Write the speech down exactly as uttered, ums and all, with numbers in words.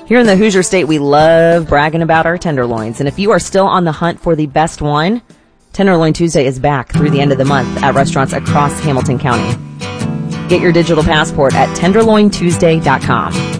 Here in the Hoosier State, we love bragging about our tenderloins. And if you are still on the hunt for the best one, Tenderloin Tuesday is back through the end of the month at restaurants across Hamilton County. Get your digital passport at tenderloin tuesday dot com.